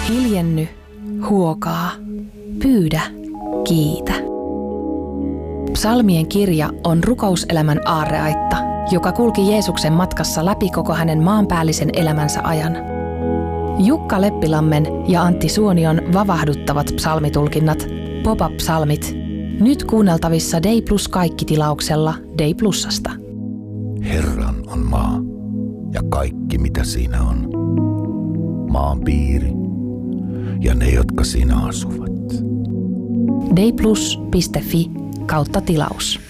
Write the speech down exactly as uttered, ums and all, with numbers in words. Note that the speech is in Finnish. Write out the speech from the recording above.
Hiljenny, huokaa, pyydä, kiitä. Psalmien kirja on rukouselämän aarreaitta, joka kulki Jeesuksen matkassa läpi koko hänen maanpäällisen elämänsä ajan. Jukka Leppilammen ja Antti Suonion vavahduttavat psalmitulkinnat, Pop-up-psalmit, nyt kuunneltavissa Day Plus kaikki-tilauksella Day Plusasta. Herran on maa ja kaikki mitä siinä on, maan piiri ja ne, jotka siinä asuvat. dayplus piste fi kautta tilaus.